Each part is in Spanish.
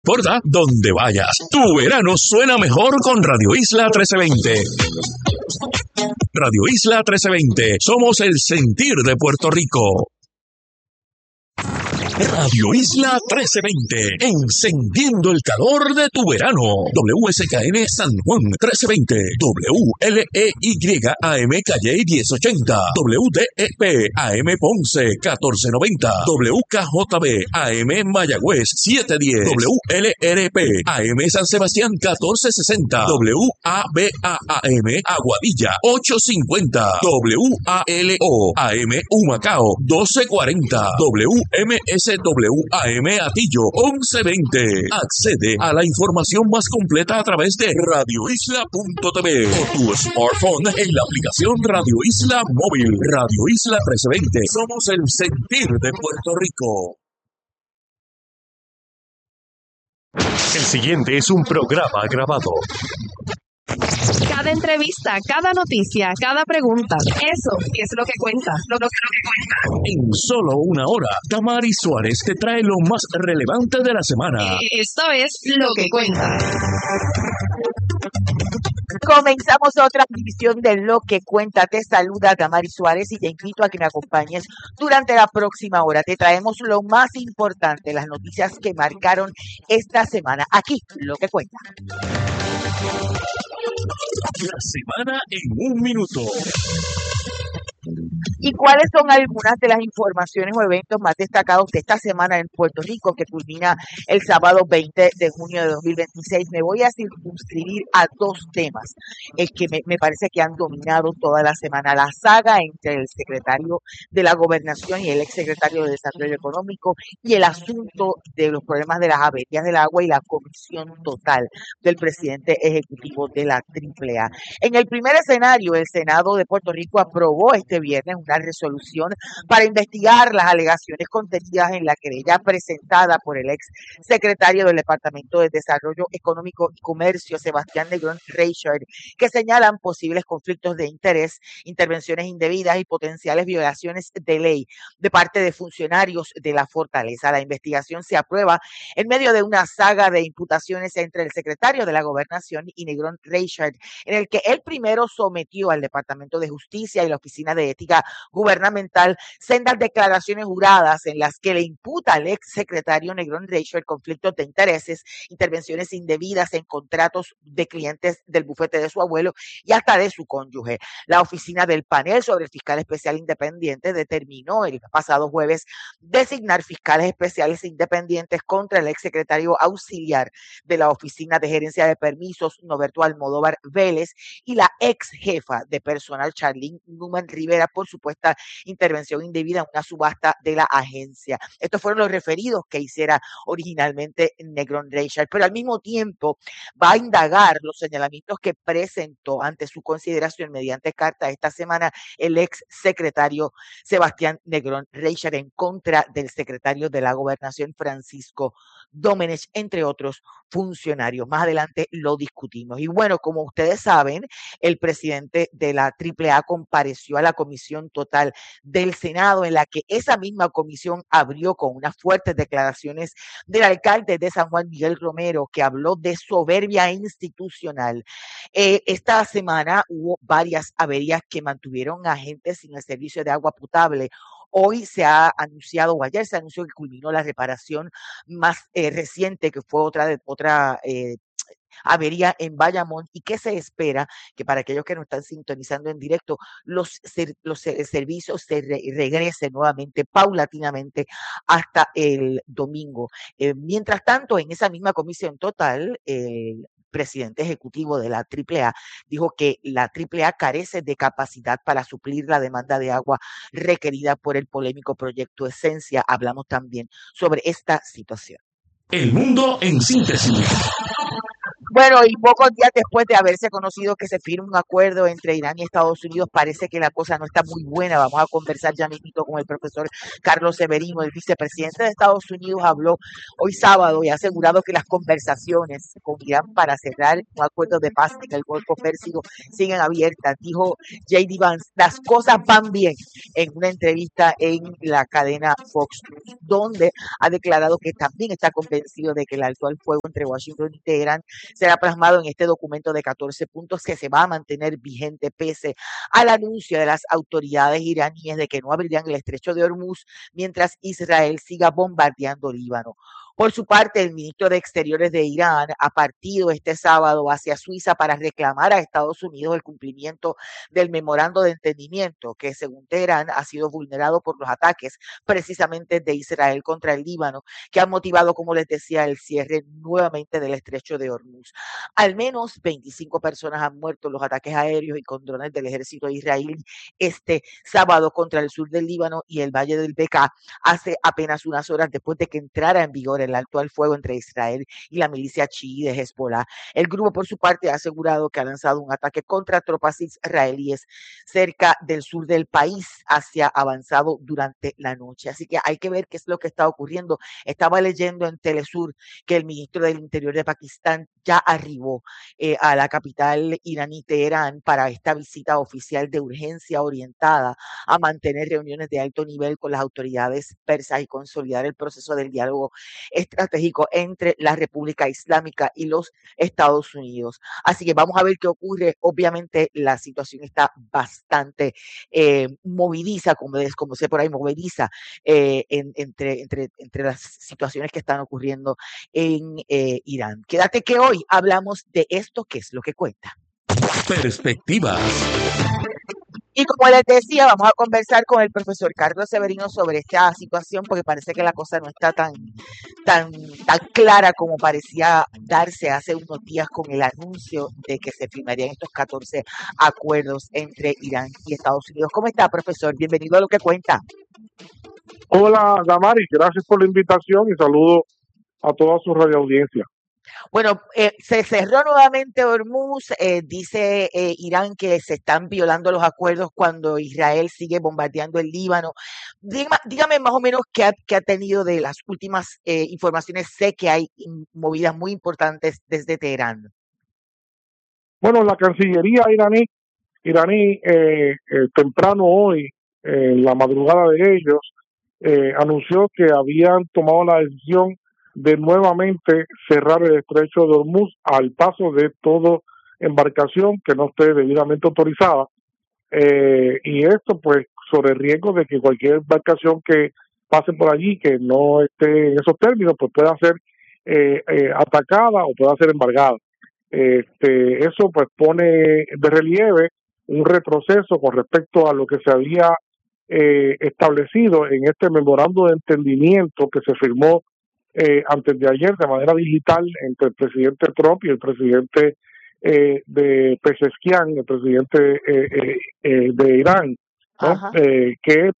importa dónde vayas, tu verano suena mejor con Radio Isla 1320. Radio Isla 1320, somos el sentir de Puerto Rico. Radio Isla 1320, encendiendo el calor de tu verano. WSKN San Juan 1320, WLEY AM Calle 1080, WDEP AM Ponce 1490, WKJB AM Mayagüez 710, WLRP AM San Sebastián 1460, WABA-AM Aguadilla 850, WALO AM Humacao 1240, WMSWAM Atillo 1120. Accede a la información más completa a través de radioisla.tv o tu smartphone en la aplicación Radio Isla Móvil. Radio Isla 1320. Somos el sentir de Puerto Rico. El siguiente es un programa grabado. Cada entrevista, cada noticia, cada pregunta, eso es lo que cuenta, lo que cuenta. En solo una hora, Tamari Suárez te trae lo más relevante de la semana. Esto es Lo que cuenta. Comenzamos otra edición de Lo que cuenta. Te saluda Tamari Suárez y te invito a que me acompañes durante la próxima hora. Te traemos lo más importante, las noticias que marcaron esta semana. Aquí, Lo que cuenta. La semana en un minuto. ¿Y cuáles son algunas de las informaciones o eventos más destacados de esta semana en Puerto Rico que culmina el sábado 20 de junio de 2026? Me voy a circunscribir a dos temas que me parece que han dominado toda la semana. La saga entre el secretario de la Gobernación y el exsecretario de Desarrollo Económico y el asunto de los problemas de las averías del agua y la comisión total del presidente ejecutivo de la AAA. En el primer escenario, el Senado de Puerto Rico aprobó este viernes una resolución para investigar las alegaciones contenidas en la querella presentada por el ex secretario del Departamento de Desarrollo Económico y Comercio, Sebastián Negrón Reichard, que señalan posibles conflictos de interés, intervenciones indebidas y potenciales violaciones de ley de parte de funcionarios de la fortaleza. La investigación se aprueba en medio de una saga de imputaciones entre el secretario de la Gobernación y Negrón Reichard, en el que él primero sometió al Departamento de Justicia y la Oficina de Ética Gubernamental sendas declaraciones juradas en las que le imputa al ex secretario Negrón Reichard conflictos de intereses, intervenciones indebidas en contratos de clientes del bufete de su abuelo y hasta de su cónyuge. La oficina del panel sobre el fiscal especial independiente determinó el pasado jueves designar fiscales especiales independientes contra el ex secretario auxiliar de la Oficina de Gerencia de Permisos, Noberto Almodóvar Vélez, y la ex jefa de personal, Charlene Newman Rivera, por supuesta intervención indebida en una subasta de la agencia. Estos fueron los referidos que hiciera originalmente Negrón Reichard, pero al mismo tiempo va a indagar los señalamientos que presentó ante su consideración mediante carta esta semana el ex secretario Sebastián Negrón Reichard en contra del secretario de la Gobernación, Francisco Domenech, entre otros funcionarios. Más adelante lo discutimos. Y bueno, como ustedes saben, el presidente de la AAA compareció a la comisión total del Senado, en la que esa misma comisión abrió con unas fuertes declaraciones del alcalde de San Juan, Miguel Romero, que habló de soberbia institucional. Esta semana hubo varias averías que mantuvieron a gente sin el servicio de agua potable. Hoy se ha anunciado, o ayer se anunció que culminó la reparación más reciente, que fue otra avería en Bayamón, y que se espera que, para aquellos que nos están sintonizando en directo, los servicios se regresen nuevamente paulatinamente hasta el domingo. Mientras tanto, en esa misma comisión total, el presidente ejecutivo de la AAA dijo que la AAA carece de capacidad para suplir la demanda de agua requerida por el polémico proyecto Esencia. Hablamos también sobre esta situación. El mundo en síntesis. Bueno, y pocos días después de haberse conocido que se firma un acuerdo entre Irán y Estados Unidos, parece que la cosa no está muy buena. Vamos a conversar ya mismito con el profesor Carlos Severino, el vicepresidente de Estados Unidos, habló hoy sábado y ha asegurado que las conversaciones con Irán para cerrar un acuerdo de paz en el Golfo Pérsico siguen abiertas. Dijo J.D. Vance, las cosas van bien en una entrevista en la cadena Fox News, donde ha declarado que también está convencido de que el alto al fuego entre Washington y Teherán será plasmado en este documento de 14 puntos que se va a mantener vigente pese al anuncio de las autoridades iraníes de que no abrirían el estrecho de Hormuz mientras Israel siga bombardeando Líbano. Por su parte, el ministro de Exteriores de Irán ha partido este sábado hacia Suiza para reclamar a Estados Unidos el cumplimiento del memorando de entendimiento que, según Teherán, ha sido vulnerado por los ataques precisamente de Israel contra el Líbano, que han motivado, como les decía, el cierre nuevamente del estrecho de Hormuz. Al menos 25 personas han muerto en los ataques aéreos y con drones del ejército israelí este sábado contra el sur del Líbano y el valle del Bekaa hace apenas unas horas después de que entrara en vigor el alto al fuego entre Israel y la milicia chií de Hezbollah. El grupo, por su parte, ha asegurado que ha lanzado un ataque contra tropas israelíes cerca del sur del país hacia avanzado durante la noche. Así que hay que ver qué es lo que está ocurriendo. Estaba leyendo en Telesur que el ministro del Interior de Pakistán ya arribó a la capital iraní Teherán para esta visita oficial de urgencia orientada a mantener reuniones de alto nivel con las autoridades persas y consolidar el proceso del diálogo estratégico entre la República Islámica y los Estados Unidos. Así que vamos a ver qué ocurre. Obviamente la situación está bastante movidiza, como sé por ahí, movediza entre las situaciones que están ocurriendo en Irán. Quédate que hoy hablamos de esto, que es lo que cuenta. Perspectivas. Y como les decía, vamos a conversar con el profesor Carlos Severino sobre esta situación, porque parece que la cosa no está tan clara como parecía darse hace unos días con el anuncio de que se firmarían estos 14 acuerdos entre Irán y Estados Unidos. ¿Cómo está, profesor? Bienvenido a Lo que Cuenta. Hola, Damaris, gracias por la invitación y saludo a toda su radioaudiencia. Bueno, se cerró nuevamente Hormuz, dice Irán que se están violando los acuerdos cuando Israel sigue bombardeando el Líbano. Dígame más o menos qué ha tenido de las últimas informaciones. Sé que hay movidas muy importantes desde Teherán. Bueno, la Cancillería iraní temprano hoy, en la madrugada de ellos, anunció que habían tomado la decisión de nuevamente cerrar el estrecho de Hormuz al paso de toda embarcación que no esté debidamente autorizada. Y esto pues sobre el riesgo de que cualquier embarcación que pase por allí que no esté en esos términos pues pueda ser atacada o pueda ser embargada. Eso pues pone de relieve un retroceso con respecto a lo que se había establecido en este memorando de entendimiento que se firmó antes de ayer de manera digital entre el presidente Trump y el presidente de Pezeshkian, el presidente de Irán, ¿no? Que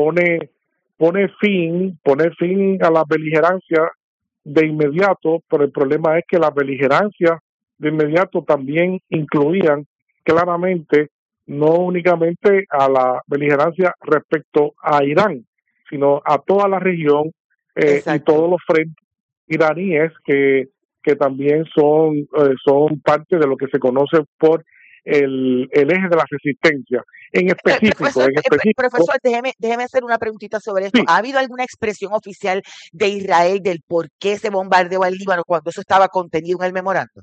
pone fin a la beligerancia de inmediato, pero el problema es que las beligerancias de inmediato también incluían claramente no únicamente a la beligerancia respecto a Irán, sino a toda la región y todos los frentes iraníes que también son parte de lo que se conoce por el eje de la resistencia. En específico, profesor, déjeme hacer una preguntita sobre esto. Sí. ¿Ha habido alguna expresión oficial de Israel del por qué se bombardeó al Líbano cuando eso estaba contenido en el memorando?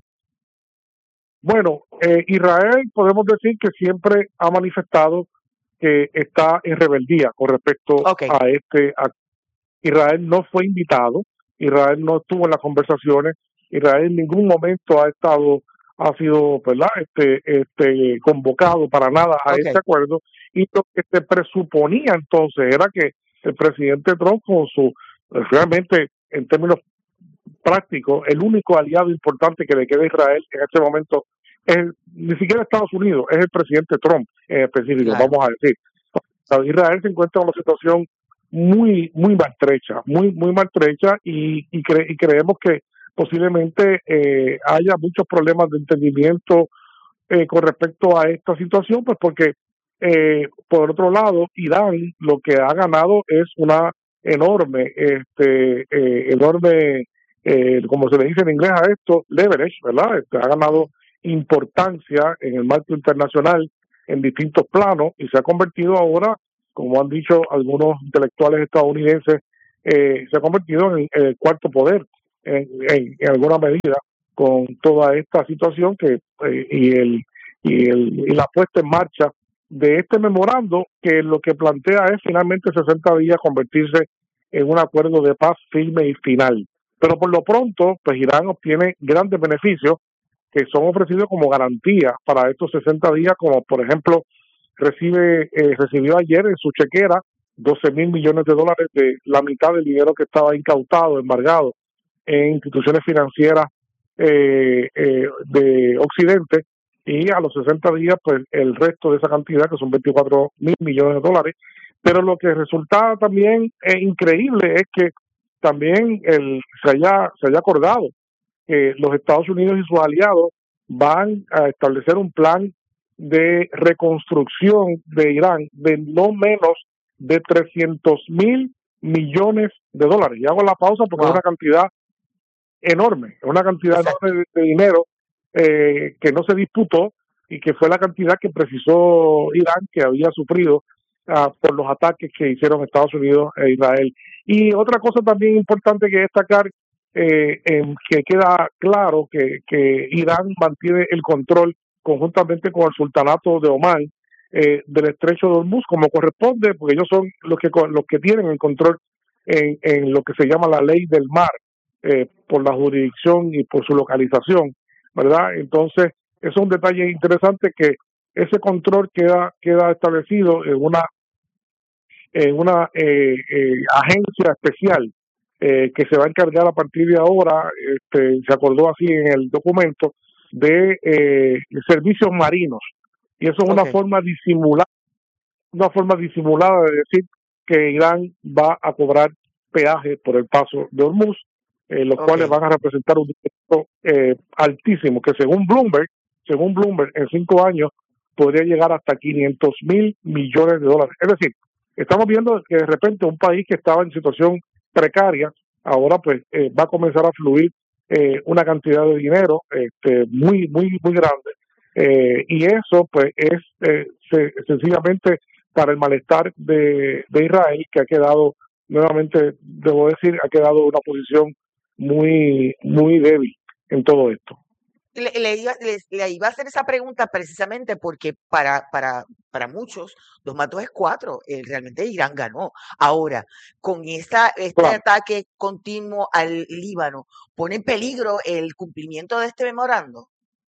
Bueno, Israel podemos decir que siempre ha manifestado que está en rebeldía con respecto a este acto. Israel no fue invitado, Israel no estuvo en las conversaciones, Israel en ningún momento ha sido, ¿verdad? Convocado para nada a este acuerdo, y lo que se presuponía entonces era que el presidente Trump, con realmente en términos prácticos, el único aliado importante que le queda a Israel en este momento ni siquiera Estados Unidos, es el presidente Trump en específico, claro. Vamos a decir. Israel se encuentra en una situación muy maltrecha, muy maltrecha y creemos que posiblemente haya muchos problemas de entendimiento con respecto a esta situación, pues porque por otro lado, Irán lo que ha ganado es una enorme, como se le dice en inglés a esto, leverage, ¿verdad? Ha ganado importancia en el marco internacional en distintos planos y se ha convertido ahora, como han dicho algunos intelectuales estadounidenses, se ha convertido en el cuarto poder en alguna medida con toda esta situación y la puesta en marcha de este memorando, que lo que plantea es finalmente 60 días convertirse en un acuerdo de paz firme y final. Pero por lo pronto, pues Irán obtiene grandes beneficios que son ofrecidos como garantía para estos 60 días, como por ejemplo recibió ayer en su chequera 12.000 millones de dólares, de la mitad del dinero que estaba incautado, embargado en instituciones financieras de Occidente, y a los 60 días, pues el resto de esa cantidad, que son 24.000 millones de dólares. Pero lo que resulta también increíble es que también se haya acordado que los Estados Unidos y sus aliados van a establecer un plan de reconstrucción de Irán de no menos de 300.000 millones de dólares. Y hago la pausa porque es una cantidad enorme, es una cantidad enorme de dinero que no se disputó y que fue la cantidad que precisó Irán, que había sufrido por los ataques que hicieron Estados Unidos e Israel. Y otra cosa también importante que destacar, que queda claro que Irán mantiene el control conjuntamente con el sultanato de Omán del estrecho de Hormuz, como corresponde, porque ellos son los que tienen el control en lo que se llama la ley del mar, por la jurisdicción y por su localización, ¿verdad? Entonces, eso es un detalle interesante, que ese control queda establecido en una agencia especial que se va a encargar a partir de ahora, se acordó así en el documento, de servicios marinos. Y eso es una forma disimulada de decir que Irán va a cobrar peaje por el paso de Hormuz, los cuales van a representar un dinero altísimo, que según Bloomberg, en 5 años podría llegar hasta 500.000 millones de dólares. Es decir, estamos viendo que de repente un país que estaba en situación precaria, ahora pues va a comenzar a fluir una cantidad de dinero muy, muy, muy grande. Y eso pues es sencillamente para el malestar de Israel, que ha quedado, nuevamente debo decir, ha quedado en una posición muy, muy débil en todo esto. Le iba a hacer esa pregunta precisamente porque para muchos 2 más 2 es 4. Realmente Irán ganó. Ahora, con este ataque continuo al Líbano, ¿pone en peligro el cumplimiento de este memorando?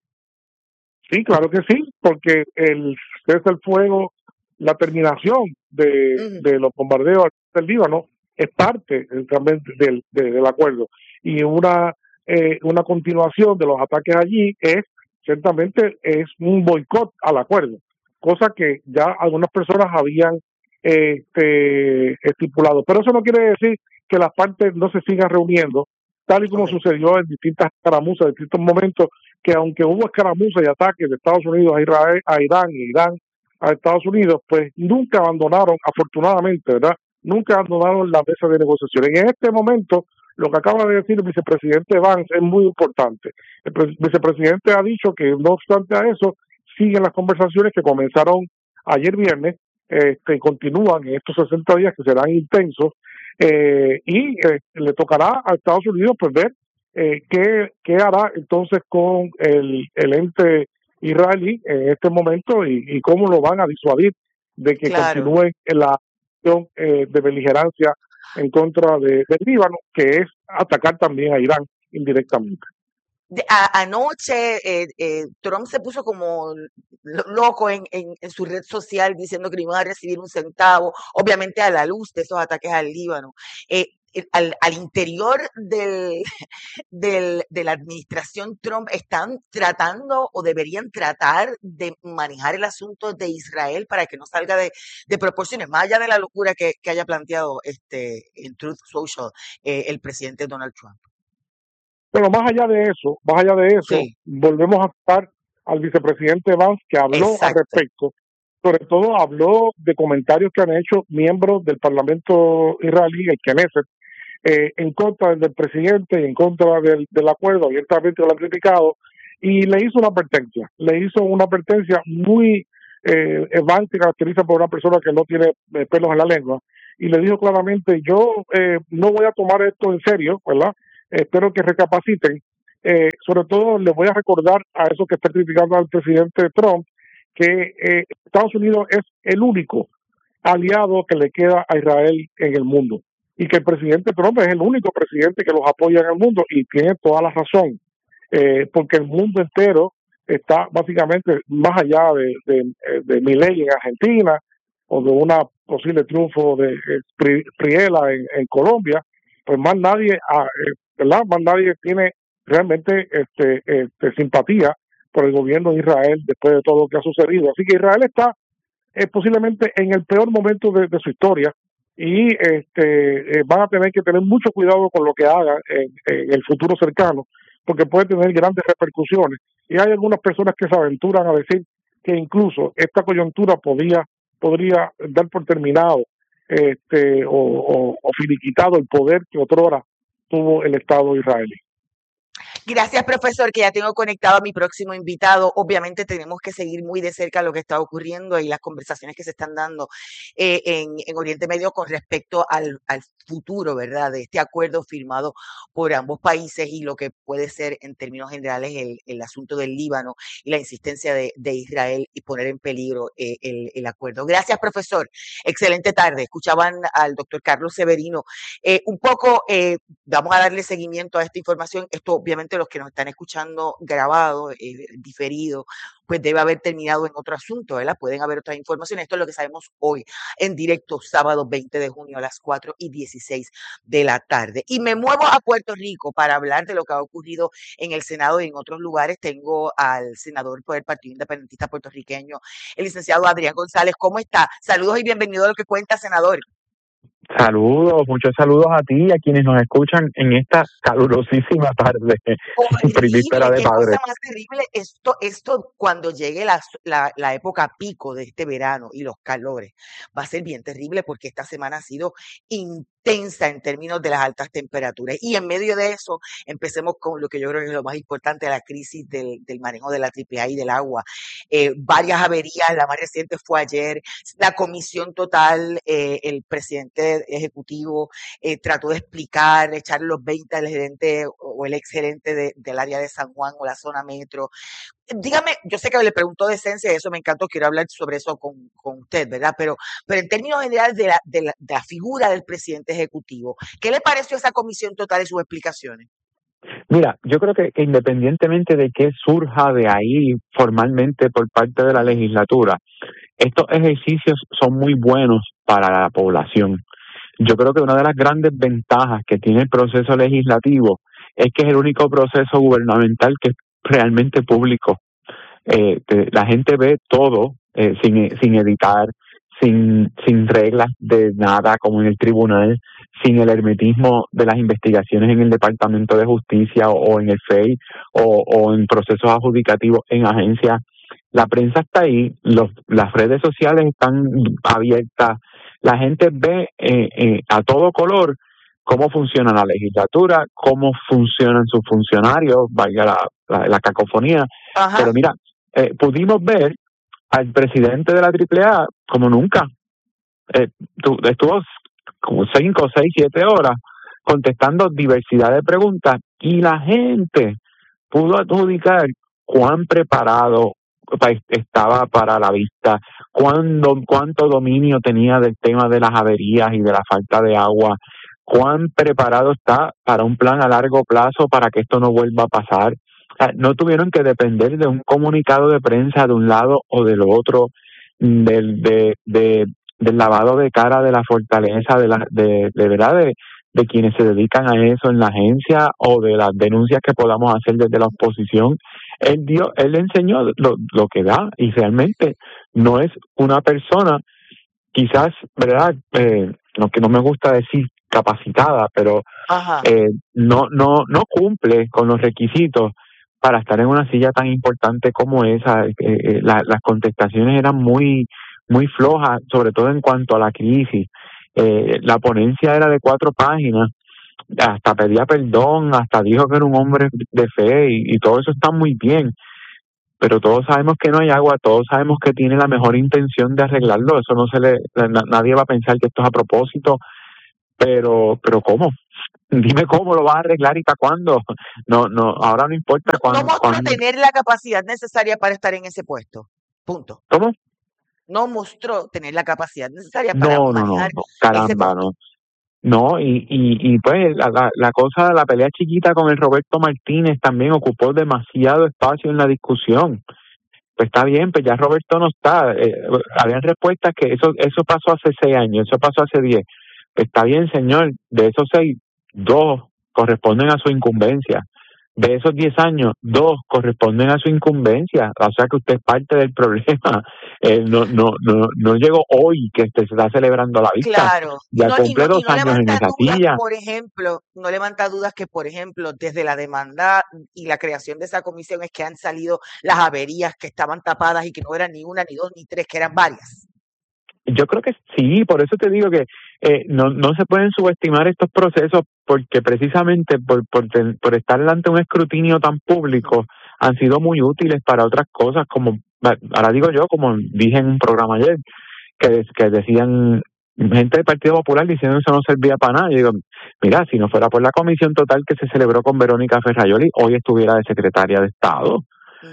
Sí, claro que sí, porque el cese el fuego, la terminación de los bombardeos del Líbano es parte también del acuerdo, y una continuación de los ataques allí ciertamente es un boicot al acuerdo, cosa que ya algunas personas habían estipulado. Pero eso no quiere decir que las partes no se sigan reuniendo, tal y como sucedió en distintas escaramuzas, en distintos momentos, que aunque hubo escaramuzas y ataques de Estados Unidos a Israel, a Irán, y Irán a Estados Unidos, pues nunca abandonaron, afortunadamente, ¿verdad? Nunca abandonaron la mesa de negociación. En este momento, lo que acaba de decir el vicepresidente Vance es muy importante. El vicepresidente ha dicho que, no obstante a eso, siguen las conversaciones que comenzaron ayer viernes, y continúan en estos 60 días que serán intensos, y le tocará a Estados Unidos pues ver qué hará entonces con el ente israelí en este momento, y cómo lo van a disuadir de que continúe en la acción de beligerancia en contra del Líbano, que es atacar también a Irán indirectamente. Anoche Trump se puso como loco en su red social diciendo que no iban a recibir un centavo, obviamente a la luz de esos ataques al Líbano. Al interior de la administración Trump están tratando o deberían tratar de manejar el asunto de Israel para que no salga de proporciones, más allá de la locura que haya planteado en Truth Social el presidente Donald Trump. Pero más allá de eso, Sí, volvemos a estar al vicepresidente Vance, que habló al exacto. respecto. Sobre todo habló de comentarios que han hecho miembros del Parlamento israelí, el Knesset, en contra del presidente y en contra del acuerdo, abiertamente lo han criticado, y le hizo una advertencia muy Vance se caracteriza por una persona que no tiene pelos en la lengua, y le dijo claramente, yo no voy a tomar esto en serio, ¿verdad? Espero que recapaciten. Sobre todo les voy a recordar a esos que están criticando al presidente Trump que Estados Unidos es el único aliado que le queda a Israel en el mundo y que el presidente Trump es el único presidente que los apoya en el mundo y tiene toda la razón, porque el mundo entero está básicamente más allá de Milei en Argentina o de una posible triunfo de Priela en Colombia, pues más nadie, ¿verdad? Más nadie tiene realmente simpatía por el gobierno de Israel después de todo lo que ha sucedido. Así que Israel está posiblemente en el peor momento de su historia y van a tener que tener mucho cuidado con lo que hagan en el futuro cercano, porque puede tener grandes repercusiones. Y hay algunas personas que se aventuran a decir que incluso esta coyuntura podría dar por terminado o finiquitado el poder que otrora tuvo el Estado israelí. Gracias, profesor, que ya tengo conectado a mi próximo invitado. Obviamente tenemos que seguir muy de cerca lo que está ocurriendo y las conversaciones que se están dando en Oriente Medio con respecto al futuro, ¿verdad?, de este acuerdo firmado por ambos países y lo que puede ser en términos generales el asunto del Líbano y la insistencia de Israel y poner en peligro el acuerdo. Gracias, profesor. Excelente tarde. Escuchaban al doctor Carlos Severino. Vamos a darle seguimiento a esta información. Esto obviamente los que nos están escuchando grabado, diferido, pues debe haber terminado en otro asunto, ¿verdad? Pueden haber otras informaciones. Esto es lo que sabemos hoy, en directo, sábado 20 de junio a las 4:16 de la tarde. Y me muevo a Puerto Rico para hablar de lo que ha ocurrido en el Senado y en otros lugares. Tengo al senador por el Partido Independentista puertorriqueño, el licenciado Adrián González. ¿Cómo está? Saludos y bienvenido a Lo que Cuenta, senador. Saludos, muchos saludos a ti y a quienes nos escuchan en esta calurosísima tarde, víspera Horrible, de qué cosa Padre. más terrible. Esto cuando llegue la época pico de este verano y los calores, va a ser bien terrible porque esta semana ha sido intensa en términos de las altas temperaturas. Y en medio de eso, empecemos con lo que yo creo que es lo más importante, la crisis del manejo de la AAA y del agua. Varias averías, la más reciente fue ayer, la comisión total, el presidente ejecutivo trató de explicar, echar los 20 al gerente o el ex gerente del área de San Juan o la zona metro. Dígame, yo sé que le preguntó de esencia y eso me encantó, quiero hablar sobre eso con usted, ¿verdad? Pero en términos generales de la figura del presidente ejecutivo, ¿qué le pareció esa comisión total y sus explicaciones? Mira, yo creo que independientemente de que surja de ahí formalmente por parte de la legislatura, estos ejercicios son muy buenos para la población. Yo creo que una de las grandes ventajas que tiene el proceso legislativo es que es el único proceso gubernamental que es realmente público. La gente ve todo sin editar, sin reglas de nada como en el tribunal, sin el hermetismo de las investigaciones en el Departamento de Justicia o en el FEI o en procesos adjudicativos en agencias. La prensa está ahí, las redes sociales están abiertas, la gente ve a todo color cómo funciona la legislatura, cómo funcionan sus funcionarios, valga la cacofonía. Ajá. Pero mira, pudimos ver al presidente de la AAA como nunca. Estuvo como 5, 6, 7 horas contestando diversidad de preguntas y la gente pudo adjudicar cuán preparado estaba para la vista, cuánto dominio tenía del tema de las averías y de la falta de agua, cuán preparado está para un plan a largo plazo para que esto no vuelva a pasar. O sea, no tuvieron que depender de un comunicado de prensa de un lado o del otro, del lavado de cara de la fortaleza de verdad de quienes se dedican a eso en la agencia o de las denuncias que podamos hacer desde la oposición. Él enseñó lo que da y realmente no es una persona, quizás, ¿verdad? Lo que no me gusta decir capacitada, pero no cumple con los requisitos para estar en una silla tan importante como esa. Las contestaciones eran muy flojas, sobre todo en cuanto a la crisis. La ponencia era de 4 páginas, hasta pedía perdón, hasta dijo que era un hombre de fe y todo eso está muy bien, pero todos sabemos que no hay agua, todos sabemos que tiene la mejor intención de arreglarlo, eso nadie va a pensar que esto es a propósito, pero ¿cómo? Dime cómo lo vas a arreglar y para cuándo. No, ahora no importa cuándo. No mostró tener la capacidad necesaria para estar en ese puesto. Punto. ¿Cómo? No mostró tener la capacidad necesaria para manejar caramba, ese puesto. No, y pues la cosa, la pelea chiquita con el Roberto Martínez también ocupó demasiado espacio en la discusión. Pues está bien, pues ya Roberto no está. Habían respuestas que eso pasó hace 6 años, eso pasó hace 10. Pues está bien, señor, de esos 6, 2 corresponden a su incumbencia. De esos 10 años, 2 corresponden a su incumbencia. O sea que usted es parte del problema. No llegó hoy que se está celebrando la vista. Claro. Ya cumple 2 años en esa silla. Por ejemplo, no levanta dudas que, por ejemplo, desde la demanda y la creación de esa comisión es que han salido las averías que estaban tapadas y que no eran ni 1, ni 2, ni 3, que eran varias. Yo creo que sí, por eso te digo que no se pueden subestimar estos procesos porque precisamente por estar delante de un escrutinio tan público han sido muy útiles para otras cosas, como ahora digo yo, como dije en un programa ayer, que decían gente del Partido Popular diciendo que eso no servía para nada. Yo digo, mira, si no fuera por la comisión total que se celebró con Verónica Ferrayoli, hoy estuviera de secretaria de Estado.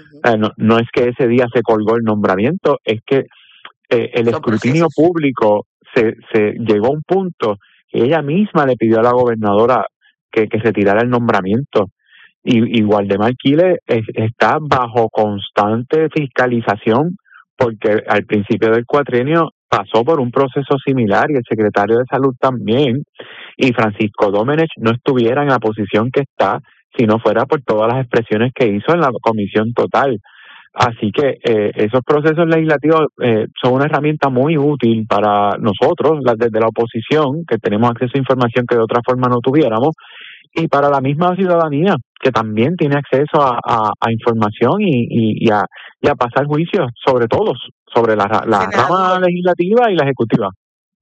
No es que ese día se colgó el nombramiento, es que el escrutinio público se llegó a un punto que ella misma le pidió a la gobernadora que se tirara el nombramiento. Y Waldemar Quiles está bajo constante fiscalización porque al principio del cuatrienio pasó por un proceso similar y el secretario de Salud también, y Francisco Domenech no estuviera en la posición que está si no fuera por todas las expresiones que hizo en la comisión total. Así que esos procesos legislativos son una herramienta muy útil para nosotros, desde la oposición, que tenemos acceso a información que de otra forma no tuviéramos, y para la misma ciudadanía, que también tiene acceso a información y a pasar juicios sobre todos, sobre la rama legislativa y la ejecutiva.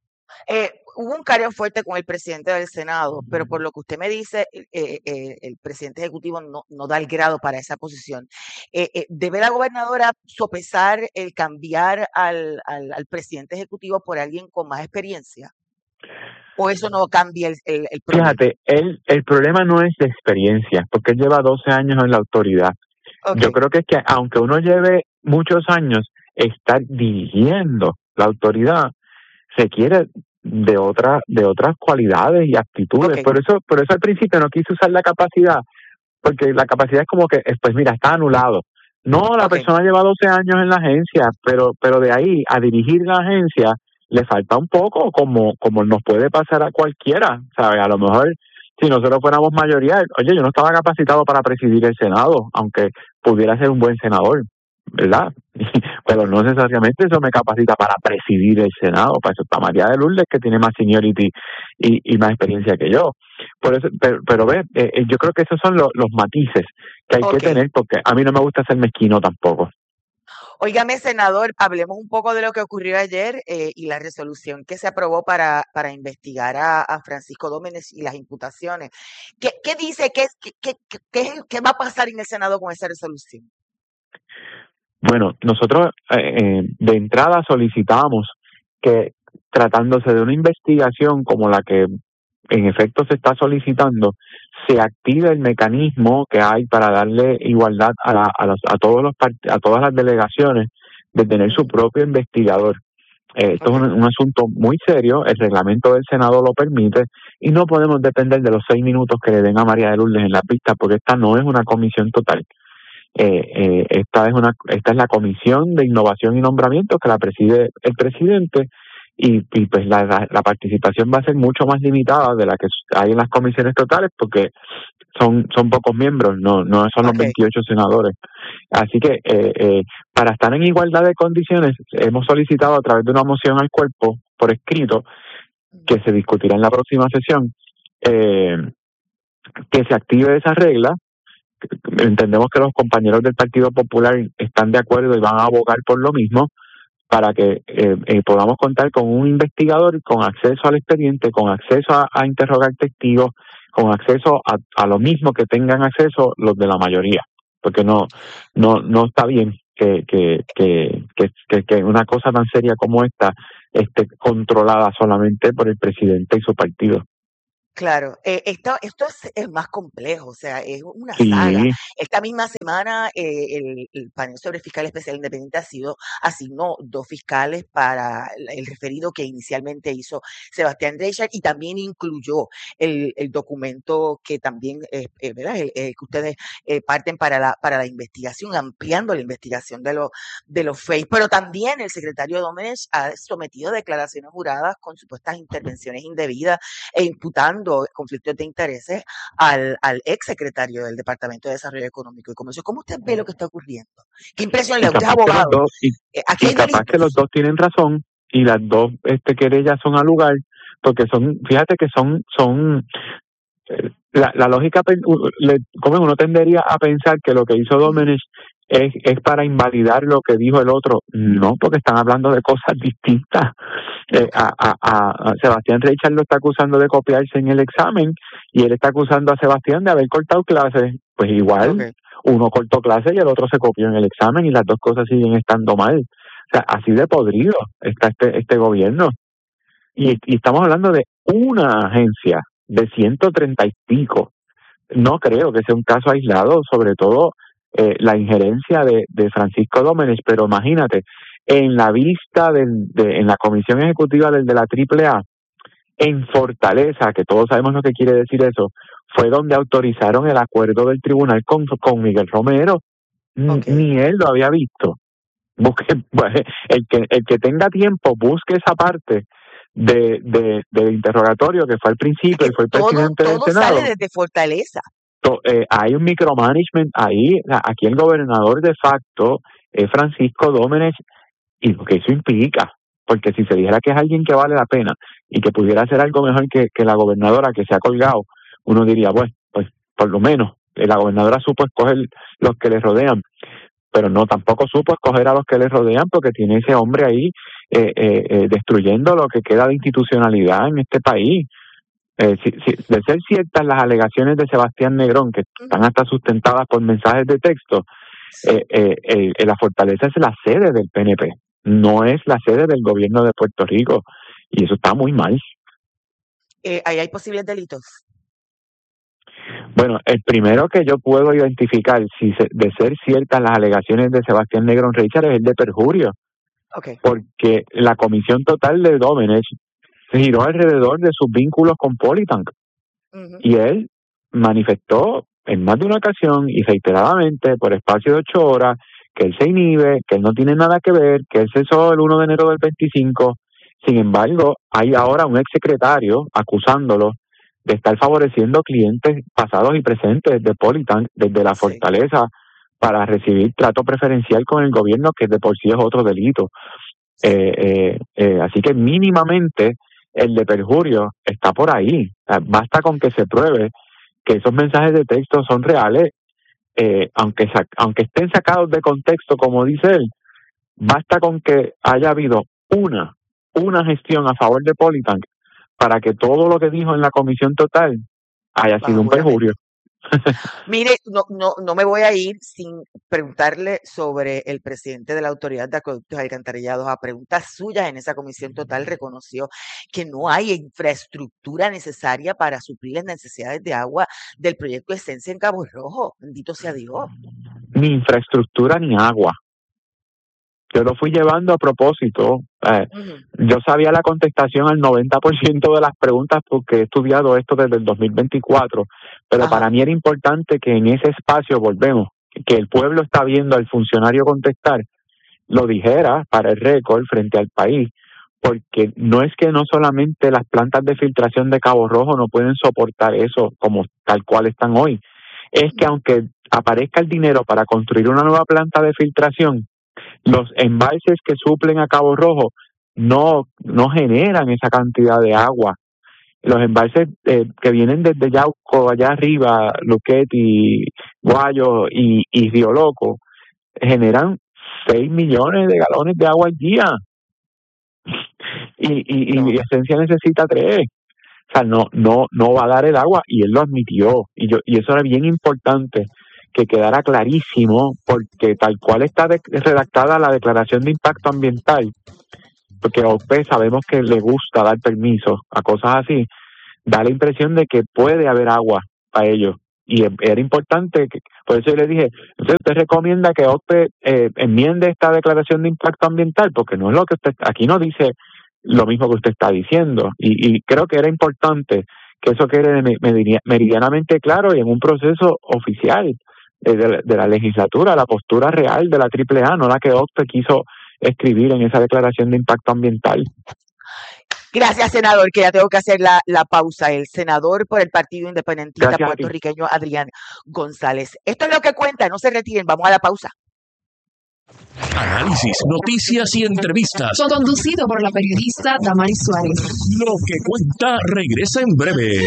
Hubo un careo fuerte con el presidente del Senado, pero por lo que usted me dice, el presidente ejecutivo no da el grado para esa posición. ¿Debe la gobernadora sopesar el cambiar al presidente ejecutivo por alguien con más experiencia? ¿O eso no cambia el problema? Fíjate, el problema no es de experiencia, porque él lleva 12 años en la autoridad. Okay. Yo creo que es que aunque uno lleve muchos años estar dirigiendo la autoridad, se quiere de otras cualidades y actitudes. Okay. Por eso al principio no quise usar la capacidad, porque la capacidad es como que, pues mira, está anulado. No, la persona lleva 12 años en la agencia, pero de ahí a dirigir la agencia le falta un poco, como nos puede pasar a cualquiera, ¿sabes? A lo mejor si nosotros fuéramos mayoría, oye, yo no estaba capacitado para presidir el Senado, aunque pudiera ser un buen senador, ¿verdad? Pero no necesariamente eso me capacita para presidir el Senado. Para eso está María de Lourdes, que tiene más seniority y más experiencia que yo. Por eso, pero ve, yo creo que esos son los matices que hay que tener, porque a mí no me gusta ser mezquino tampoco. Óigame, senador, hablemos un poco de lo que ocurrió ayer y la resolución que se aprobó para investigar a Francisco Domenech y las imputaciones. ¿Qué dice? ¿Qué va a pasar en el Senado con esa resolución? Bueno, nosotros de entrada solicitamos que, tratándose de una investigación como la que en efecto se está solicitando, se active el mecanismo que hay para darle igualdad a todas las delegaciones de tener su propio investigador. Esto es un asunto muy serio, el reglamento del Senado lo permite y no podemos depender de los 6 minutos que le den a María de Lourdes en la pista, porque esta no es una comisión total. Esta es la Comisión de Innovación y Nombramientos que la preside el presidente y pues la participación va a ser mucho más limitada de la que hay en las comisiones totales porque son pocos miembros, no son los 28 senadores. Así que para estar en igualdad de condiciones hemos solicitado a través de una moción al cuerpo por escrito que se discutirá en la próxima sesión, que se active esa regla. Entendemos que los compañeros del Partido Popular están de acuerdo y van a abogar por lo mismo, para que podamos contar con un investigador con acceso al expediente, con acceso a interrogar testigos, con acceso a lo mismo que tengan acceso los de la mayoría, porque no está bien que una cosa tan seria como esta esté controlada solamente por el presidente y su partido. Claro, esto es más complejo, o sea, es una Sí. saga. Esta misma semana el panel sobre fiscal especial independiente asignó 2 fiscales para el referido que inicialmente hizo Sebastián Reichard, y también incluyó el documento que también, ¿verdad? Que ustedes parten para la investigación, ampliando la investigación de los FEI. Pero también el secretario Domenech ha sometido declaraciones juradas con supuestas intervenciones indebidas e imputando conflictos de intereses al ex secretario del Departamento de Desarrollo Económico y Comercio. ¿Cómo usted ve lo que está ocurriendo? ¿Qué impresión le da? Usted es abogado. Aquí hay capaz que los dos tienen razón y las dos querellas son al lugar, porque fíjate que son la lógica, como uno tendería a pensar que lo que hizo Domenech es para invalidar lo que dijo el otro. No, porque están hablando de cosas distintas. A Sebastián Reichard lo está acusando de copiarse en el examen y él está acusando a Sebastián de haber cortado clases. Pues igual, uno cortó clases y el otro se copió en el examen, y las dos cosas siguen estando mal. O sea, así de podrido está este gobierno. Y estamos hablando de una agencia de 130 y pico. No creo que sea un caso aislado, sobre todo la injerencia de Francisco Domenech, pero imagínate, en la vista en la comisión ejecutiva de la AAA, en Fortaleza, que todos sabemos lo que quiere decir eso, fue donde autorizaron el acuerdo del tribunal con Miguel Romero. Ni él lo había visto. El que tenga tiempo, busque esa parte del interrogatorio que fue al principio y fue el presidente del Senado. Todo sale desde Fortaleza. Hay un micromanagement ahí. Aquí el gobernador de facto es Francisco Domenech, y lo que eso implica, porque si se dijera que es alguien que vale la pena y que pudiera hacer algo mejor que la gobernadora que se ha colgado, uno diría, bueno, pues por lo menos la gobernadora supo escoger los que le rodean, pero no, tampoco supo escoger a los que le rodean, porque tiene ese hombre ahí destruyendo lo que queda de institucionalidad en este país. De ser ciertas las alegaciones de Sebastián Negrón, que están hasta sustentadas por mensajes de texto, la Fortaleza es la sede del PNP, no es la sede del gobierno de Puerto Rico, y eso está muy mal. ¿Ahí hay posibles delitos? Bueno, el primero que yo puedo identificar, de ser ciertas las alegaciones de Sebastián Negrón Reichard, es el de perjurio. Porque la comisión total de Domenech giró alrededor de sus vínculos con Politank. Y él manifestó en más de una ocasión y reiteradamente por espacio de 8 horas que él se inhibe, que él no tiene nada que ver, que él cesó el 1 de enero del 25. Sin embargo, hay ahora un exsecretario acusándolo de estar favoreciendo clientes pasados y presentes de Politank desde la Fortaleza para recibir trato preferencial con el gobierno, que de por sí es otro delito. Así que mínimamente el de perjurio está por ahí. O sea, basta con que se pruebe que esos mensajes de texto son reales, aunque estén sacados de contexto, como dice él. Basta con que haya habido una gestión a favor de Politank para que todo lo que dijo en la comisión total haya sido un perjurio. Mire, no me voy a ir sin preguntarle sobre el presidente de la Autoridad de Acueductos y Alcantarillados. A preguntas suyas en esa comisión total reconoció que no hay infraestructura necesaria para suplir las necesidades de agua del proyecto Esencia en Cabo Rojo. Bendito sea Dios. Ni infraestructura ni agua. Yo lo fui llevando a propósito. Yo sabía la contestación al 90% de las preguntas porque he estudiado esto desde el 2024, pero para mí era importante que en ese espacio, volvemos, que el pueblo está viendo al funcionario contestar, lo dijera para el récord frente al país, porque no es que no solamente las plantas de filtración de Cabo Rojo no pueden soportar eso como tal cual están hoy, es que aunque aparezca el dinero para construir una nueva planta de filtración, los embalses que suplen a Cabo Rojo no generan esa cantidad de agua. Los embalses que vienen desde Yauco, allá arriba, Luquetti, Guayo y Río Loco, generan 6 millones de galones de agua al día. Y Esencia necesita 3. O sea, no va a dar el agua, y él lo admitió. Y eso era bien importante que quedara clarísimo, porque tal cual está redactada la declaración de impacto ambiental, porque a OPE sabemos que le gusta dar permisos a cosas así, da la impresión de que puede haber agua para ellos. Y era importante, por eso yo le dije, entonces usted recomienda que OPE enmiende esta declaración de impacto ambiental, porque no es lo que usted, aquí no dice lo mismo que usted está diciendo. Y creo que era importante que eso quede meridianamente claro y en un proceso oficial de la legislatura, la postura real de la AAA, no la que OPE quiso escribir en esa declaración de impacto ambiental. Gracias, senador, que ya tengo que hacer la pausa. El senador por el Partido Independentista puertorriqueño, Adrián González. Esto es lo que cuenta, no se retiren, vamos a la pausa. Análisis, noticias y entrevistas. Conducido por la periodista Damaris Suárez. Lo que cuenta regresa en breve.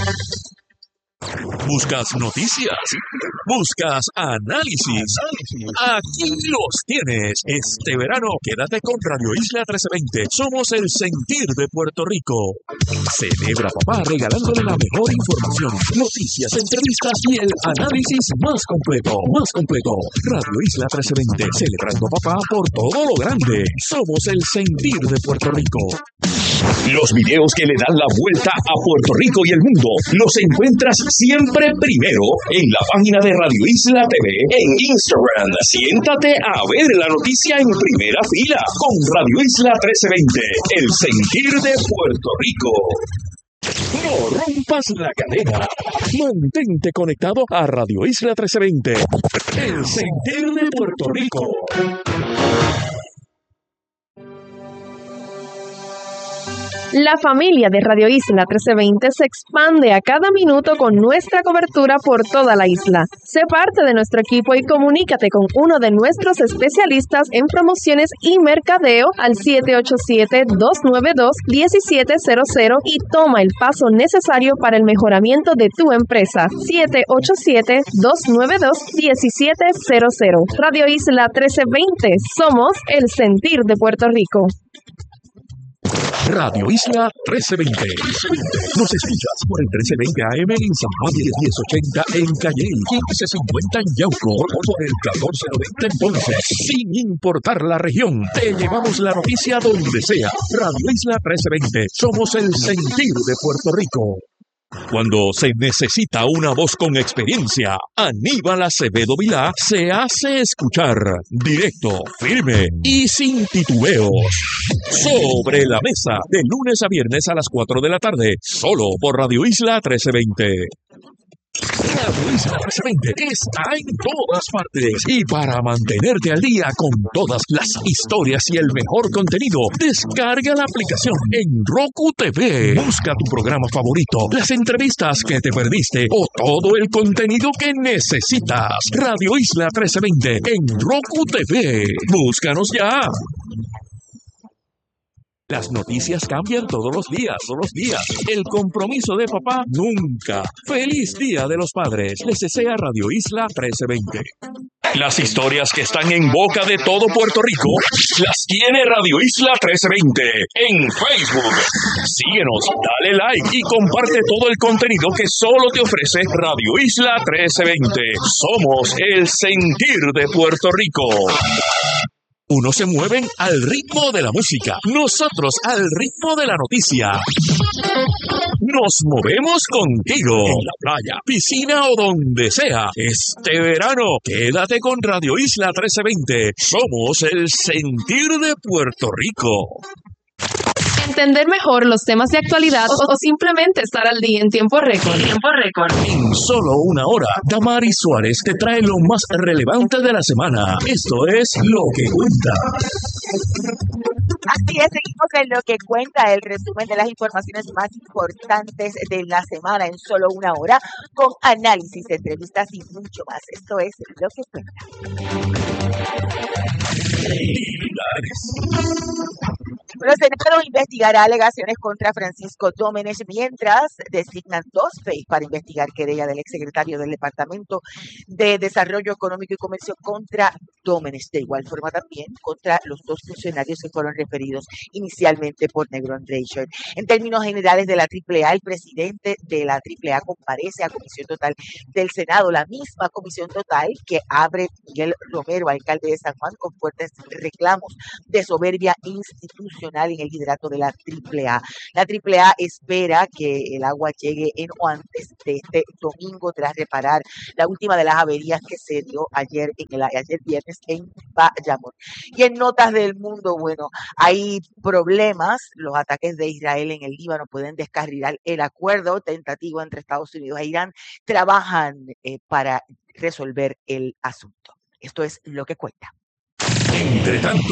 ¿Buscas noticias? ¿Buscas análisis? Aquí los tienes. Este verano, quédate con Radio Isla 1320. Somos el sentir de Puerto Rico. Celebra papá regalándole la mejor información, noticias, entrevistas y el análisis más completo. Radio Isla 1320. Celebrando papá por todo lo grande. Somos el sentir de Puerto Rico. Los videos que le dan la vuelta a Puerto Rico y el mundo los encuentras siempre primero en la página de Radio Isla TV en Instagram. Siéntate a ver la noticia en primera fila con Radio Isla 1320, el sentir de Puerto Rico. No rompas la cadena. Mantente conectado a Radio Isla 1320, el sentir de Puerto Rico. La familia de Radio Isla 1320 se expande a cada minuto con nuestra cobertura por toda la isla. Sé parte de nuestro equipo y comunícate con uno de nuestros especialistas en promociones y mercadeo al 787-292-1700 y toma el paso necesario para el mejoramiento de tu empresa. 787-292-1700. Radio Isla 1320. Somos el sentir de Puerto Rico. Radio Isla 1320. Nos escuchas por el 1320 AM en San Juan, 1080 en Calley, 1550 en Yauco, por el 1490 en Ponce. Sin importar la región, te llevamos la noticia donde sea. Radio Isla 1320. Somos el sentir de Puerto Rico. Cuando se necesita una voz con experiencia, Aníbal Acevedo Vilá se hace escuchar, directo, firme y sin titubeos. Sobre la mesa, de lunes a viernes a las 4 de la tarde, solo por Radio Isla 1320. Radio Isla 1320 está en todas partes, y para mantenerte al día con todas las historias y el mejor contenido, descarga la aplicación en Roku TV. Busca tu programa favorito, las entrevistas que te perdiste o todo el contenido que necesitas. Radio Isla 1320 en Roku TV. Búscanos ya. Las noticias cambian todos los días. El compromiso de papá nunca. Feliz Día de los Padres. Les desea Radio Isla 1320. Las historias que están en boca de todo Puerto Rico las tiene Radio Isla 1320 en Facebook. Síguenos, dale like y comparte todo el contenido que solo te ofrece Radio Isla 1320. Somos el sentir de Puerto Rico. Unos se mueven al ritmo de la música, nosotros al ritmo de la noticia. Nos movemos contigo, en la playa, piscina o donde sea. Este verano, quédate con Radio Isla 1320. Somos el sentir de Puerto Rico. Entender mejor los temas de actualidad o simplemente estar al día en tiempo récord. En solo una hora, Damaris Suárez te trae lo más relevante de la semana. Esto es Lo que Cuenta. Así es, seguimos en Lo que Cuenta, el resumen de las informaciones más importantes de la semana en solo una hora, con análisis, entrevistas y mucho más. Esto es Lo que Cuenta. Bueno, el Senado investigará alegaciones contra Francisco Domenech mientras designan dos FEI para investigar querella del exsecretario del Departamento de Desarrollo Económico y Comercio contra Domenech. De igual forma también contra los dos funcionarios que fueron referidos inicialmente por Negron Reichert. En términos generales de la AAA, el presidente de la AAA comparece a Comisión Total del Senado, la misma Comisión Total que abre Miguel Romero, alcalde de San Juan, con fuertes reclamos de soberbia institucional en el liderato de la AAA. La AAA espera que el agua llegue en o antes de este domingo tras reparar la última de las averías que se dio ayer viernes en Bayamón. Y en notas del mundo, bueno, hay problemas. Los ataques de Israel en el Líbano pueden descarrilar el acuerdo tentativo entre Estados Unidos e Irán. Trabajan para resolver el asunto. Esto es lo que cuenta. Entre tanto,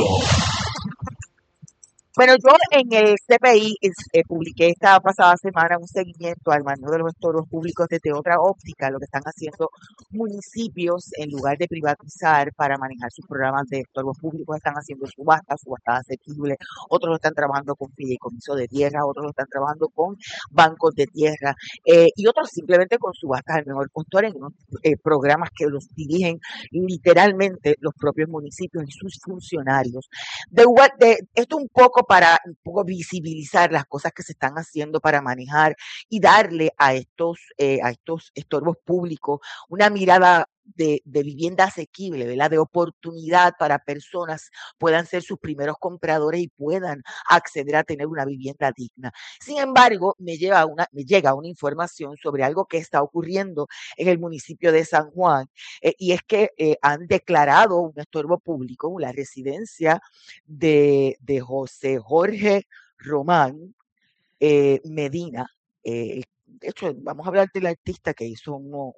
Bueno, yo en el CPI publiqué esta pasada semana un seguimiento al manejo de los estorbos públicos desde otra óptica, lo que están haciendo municipios en lugar de privatizar para manejar sus programas de estorbos públicos, están haciendo subastas asequibles, otros lo están trabajando con fideicomiso de tierra, otros lo están trabajando con bancos de tierra y otros simplemente con subastas al mejor postor en unos programas que los dirigen literalmente los propios municipios y sus funcionarios. Esto un poco para visibilizar las cosas que se están haciendo para manejar y darle a estos estorbos públicos una mirada de vivienda asequible, ¿verdad? De oportunidad para personas puedan ser sus primeros compradores y puedan acceder a tener una vivienda digna. Sin embargo, me llega una información sobre algo que está ocurriendo en el municipio de San Juan y es que han declarado un estorbo público, la residencia de José Jorge Román Medina. De hecho, vamos a hablar del artista que hizo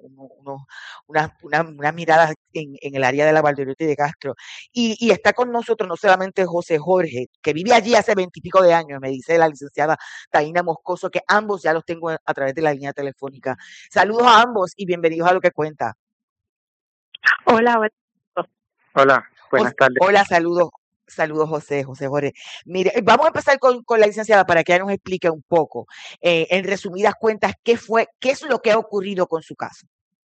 una mirada en el área de la Valderotti de Castro. Y está con nosotros no solamente José Jorge, que vive allí hace 20 y pico de años, me dice la licenciada Taina Moscoso, que ambos ya los tengo a través de la línea telefónica. Saludos a ambos y bienvenidos a Lo que Cuenta. Hola, buenas tardes. Hola, saludos. Saludos, José Jorge. Mire, vamos a empezar con la licenciada para que ella nos explique un poco, en resumidas cuentas, qué es lo que ha ocurrido con su caso.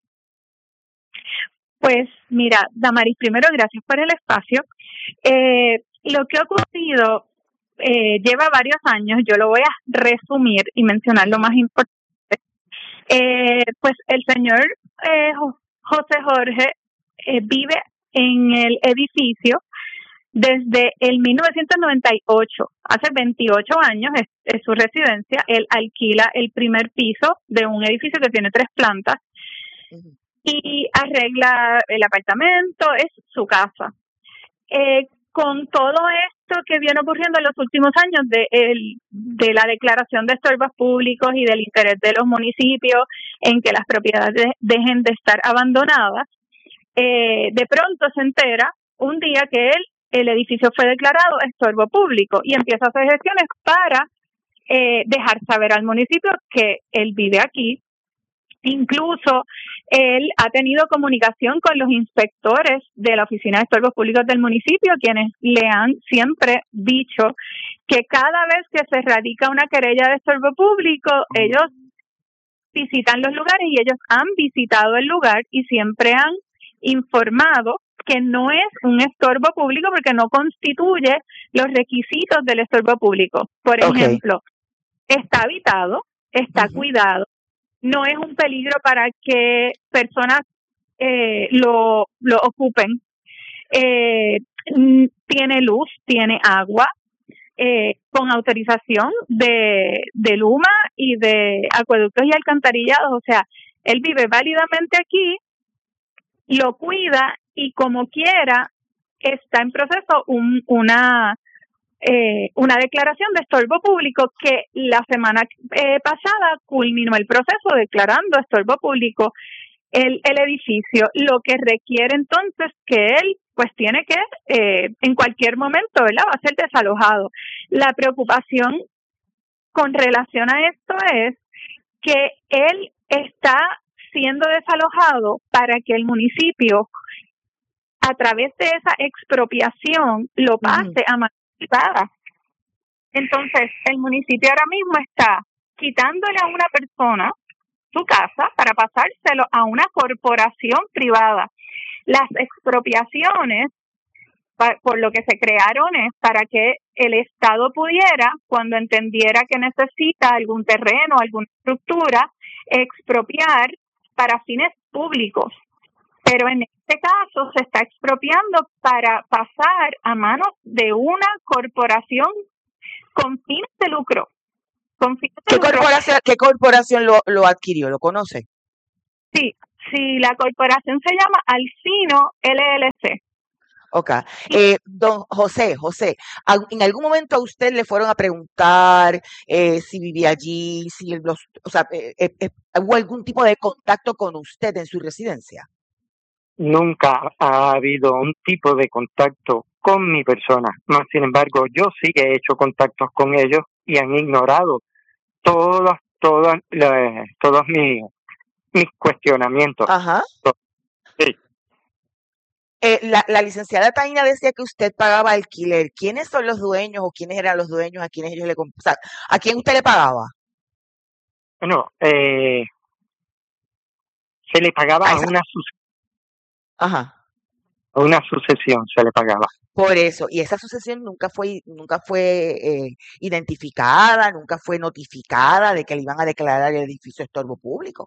Pues mira, Damaris, primero gracias por el espacio. Lo que ha ocurrido lleva varios años, yo lo voy a resumir y mencionar lo más importante. Pues el señor José Jorge vive en el edificio desde el 1998, hace 28 años es su residencia. Él alquila el primer piso de un edificio que tiene 3 plantas y arregla el apartamento, es su casa. Con todo esto que viene ocurriendo en los últimos años de la declaración de estorbos públicos y del interés de los municipios en que las propiedades dejen de estar abandonadas, de pronto se entera un día que el edificio fue declarado estorbo público y empieza a hacer gestiones para dejar saber al municipio que él vive aquí. Incluso él ha tenido comunicación con los inspectores de la Oficina de Estorbos Públicos del municipio, quienes le han siempre dicho que cada vez que se radica una querella de estorbo público, ellos visitan los lugares y ellos han visitado el lugar y siempre han informado que no es un estorbo público porque no constituye los requisitos del estorbo público. Por ejemplo, está habitado, está cuidado, no es un peligro para que personas lo ocupen, tiene luz, tiene agua, con autorización de Luma y de acueductos y alcantarillados. O sea, él vive válidamente aquí, lo cuida y como quiera está en proceso una declaración de estorbo público que la semana pasada culminó el proceso declarando estorbo público el edificio, lo que requiere entonces que él pues tiene que en cualquier momento, ¿verdad?, va a ser desalojado. La preocupación con relación a esto es que él está siendo desalojado para que el municipio, a través de esa expropiación, lo pase a mano privada. Entonces, el municipio ahora mismo está quitándole a una persona su casa para pasárselo a una corporación privada. Las expropiaciones, por lo que se crearon, es para que el Estado pudiera, cuando entendiera que necesita algún terreno, alguna estructura, expropiar para fines públicos. Pero en este caso se está expropiando para pasar a manos de una corporación con fines de lucro. ¿Qué corporación lo adquirió? ¿Lo conoce? Sí, la corporación se llama Alcino LLC. Ok. Don José, ¿en algún momento a usted le fueron a preguntar si vivía allí, si hubo algún tipo de contacto con usted en su residencia? Nunca ha habido un tipo de contacto con mi persona. Más sin embargo, yo sí he hecho contactos con ellos y han ignorado todos mis cuestionamientos. Ajá. Sí. La licenciada Taina decía que usted pagaba alquiler. ¿Quiénes son los dueños o quiénes eran los dueños a quienes ellos ¿a quién usted le pagaba? Bueno, se le pagaba a una sucesión se le pagaba. Por eso, y esa sucesión nunca fue identificada, nunca fue notificada de que le iban a declarar el edificio estorbo público.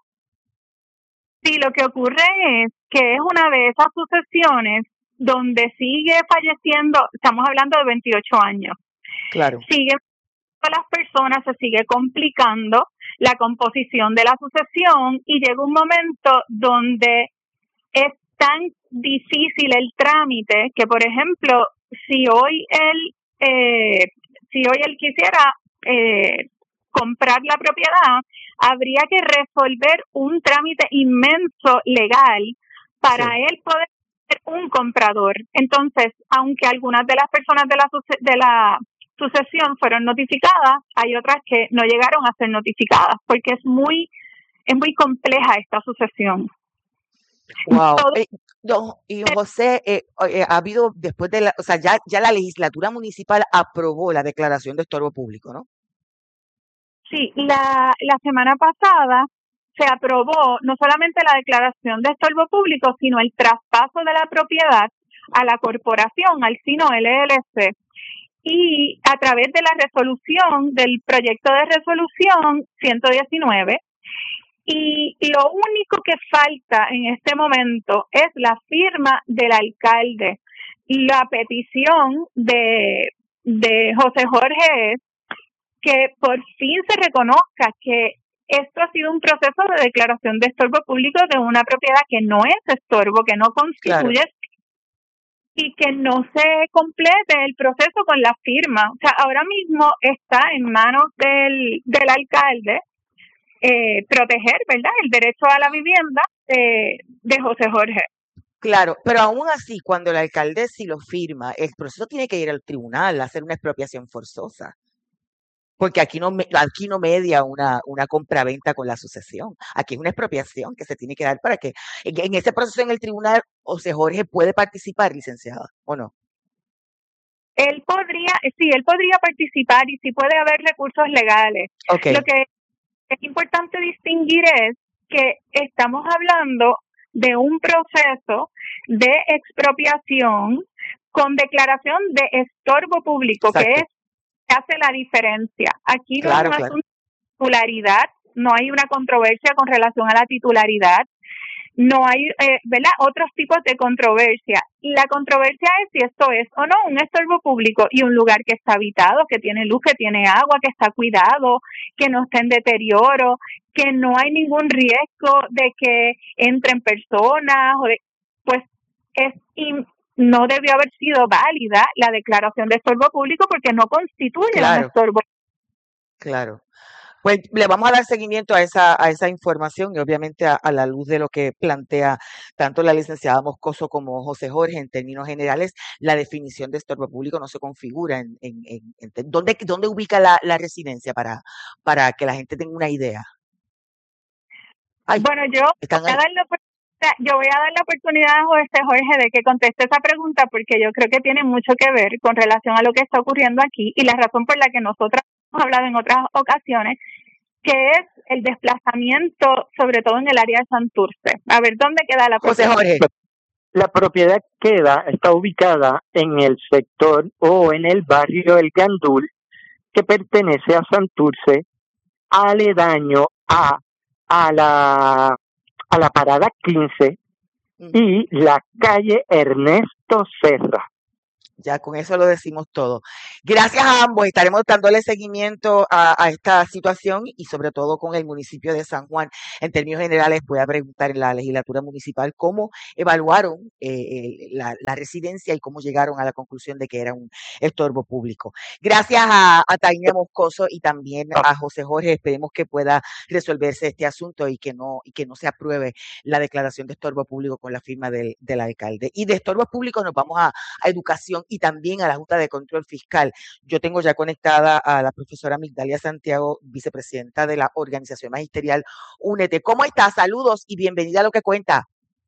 Sí, lo que ocurre es que es una de esas sucesiones donde sigue falleciendo, estamos hablando de 28 años. Claro. Siguen las personas, se sigue complicando la composición de la sucesión y llega un momento donde es tan difícil el trámite que, por ejemplo, si hoy él quisiera comprar la propiedad, habría que resolver un trámite inmenso legal para él poder ser un comprador. Entonces, aunque algunas de las personas de la sucesión fueron notificadas, hay otras que no llegaron a ser notificadas porque es muy compleja esta sucesión. Wow. Y José, ha habido después de ya la legislatura municipal aprobó la declaración de estorbo público, ¿no? Sí, la semana pasada se aprobó no solamente la declaración de estorbo público, sino el traspaso de la propiedad a la corporación, Alcino LLC. Y a través de la resolución, del proyecto de resolución 119, y lo único que falta en este momento es la firma del alcalde. La petición de José Jorge es que por fin se reconozca que esto ha sido un proceso de declaración de estorbo público de una propiedad que no es estorbo, que no constituye, y que no se complete el proceso con la firma. O sea, ahora mismo está en manos del alcalde proteger, ¿verdad?, el derecho a la vivienda de José Jorge. Claro, pero aún así, cuando el alcalde sí lo firma, el proceso tiene que ir al tribunal a hacer una expropiación forzosa. Porque aquí no media una compraventa con la sucesión. Aquí es una expropiación que se tiene que dar para que en ese proceso en el tribunal, José Jorge puede participar, licenciada, ¿o no? Él podría participar y sí puede haber recursos legales. Okay. Lo que es importante distinguir es que estamos hablando de un proceso de expropiación con declaración de estorbo público. Exacto. Que hace la diferencia. Aquí no hay una titularidad, no hay una controversia con relación a la titularidad, no hay, ¿verdad?, otros tipos de controversia. La controversia es si esto es o no un estorbo público y un lugar que está habitado, que tiene luz, que tiene agua, que está cuidado, que no está en deterioro, que no hay ningún riesgo de que entren personas, no debió haber sido válida la declaración de estorbo público porque no constituye un estorbo. Claro. Pues le vamos a dar seguimiento a esa información y obviamente a la luz de lo que plantea tanto la licenciada Moscoso como José Jorge en términos generales, la definición de estorbo público no se configura ¿dónde ubica la residencia para que la gente tenga una idea? Bueno, yo voy a darle Yo voy a dar la oportunidad a Jorge de que conteste esa pregunta porque yo creo que tiene mucho que ver con relación a lo que está ocurriendo aquí y la razón por la que nosotras hemos hablado en otras ocasiones, que es el desplazamiento, sobre todo en el área de Santurce. A ver, ¿dónde queda la propiedad? José Jorge. La propiedad está ubicada en el sector o en el barrio El Gandul, que pertenece a Santurce, aledaño a la parada 15 y la calle Ernesto Serra. Ya con eso lo decimos todo. Gracias a ambos. Estaremos dándole seguimiento a esta situación y sobre todo con el municipio de San Juan. En términos generales, voy a preguntar en la legislatura municipal cómo evaluaron la residencia y cómo llegaron a la conclusión de que era un estorbo público. Gracias a Tainia Moscoso y también a José Jorge. Esperemos que pueda resolverse este asunto y que no se apruebe la declaración de estorbo público con la firma del alcalde. Y de estorbos públicos nos vamos a educación y también a la Junta de Control Fiscal. Yo tengo ya conectada a la profesora Migdalia Santiago, vicepresidenta de la Organización Magisterial Únete. ¿Cómo estás? Saludos y bienvenida a Lo que Cuenta.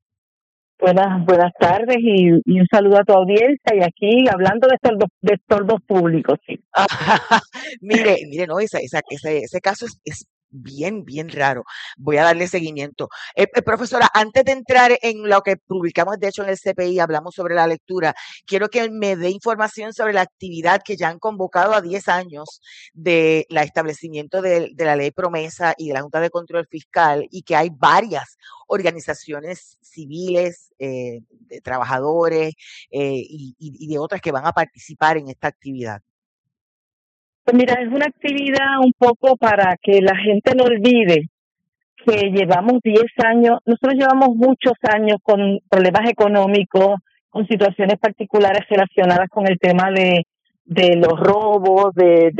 Buenas tardes y un saludo a tu audiencia y aquí hablando de estorbos públicos. Sí. Mire, no, ese caso es bien raro. Voy a darle seguimiento. Profesora, antes de entrar en lo que publicamos, de hecho, en el CPI, hablamos sobre la lectura, quiero que me dé información sobre la actividad que ya han convocado a 10 años de la establecimiento de la ley promesa y de la Junta de Control Fiscal y que hay varias organizaciones civiles, de trabajadores y de otras que van a participar en esta actividad. Pues mira, es una actividad un poco para que la gente no olvide que llevamos 10 años, nosotros llevamos muchos años con problemas económicos, con situaciones particulares relacionadas con el tema de los robos, de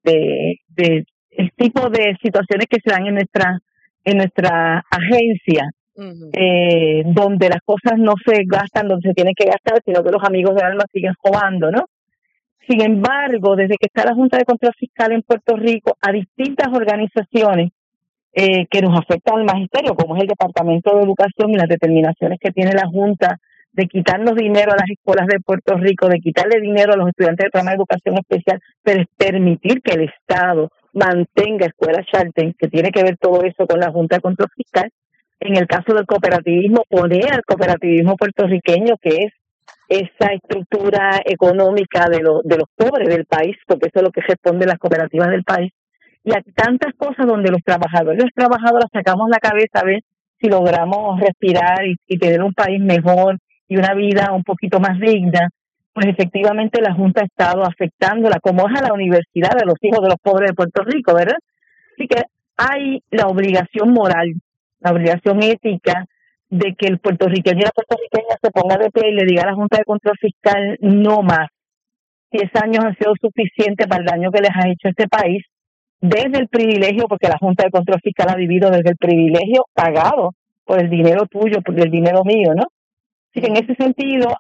el tipo de situaciones que se dan en nuestra agencia, donde las cosas no se gastan donde se tienen que gastar, sino que los amigos del alma siguen robando, ¿no? Sin embargo, desde que está la Junta de Control Fiscal en Puerto Rico, a distintas organizaciones que nos afectan al magisterio, como es el Departamento de Educación y las determinaciones que tiene la Junta de quitarnos dinero a las escuelas de Puerto Rico, de quitarle dinero a los estudiantes del programa de educación especial, pero permitir que el Estado mantenga escuelas charter, que tiene que ver todo eso con la Junta de Control Fiscal. En el caso del cooperativismo, poner al cooperativismo puertorriqueño, que es esa estructura económica de los pobres del país, porque eso es lo que responden las cooperativas del país, y hay tantas cosas donde los trabajadores y las trabajadoras sacamos la cabeza a ver si logramos respirar y tener un país mejor y una vida un poquito más digna. Pues efectivamente la Junta ha estado afectándola, como es a la universidad de los hijos de los pobres de Puerto Rico, ¿verdad? Así que hay la obligación moral, la obligación ética de que el puertorriqueño y la puertorriqueña se ponga de pie y le diga a la Junta de Control Fiscal no más. 10 años han sido suficientes para el daño que les ha hecho este país, desde el privilegio, porque la Junta de Control Fiscal ha vivido desde el privilegio pagado por el dinero tuyo, por el dinero mío, ¿no? Así que en ese sentido,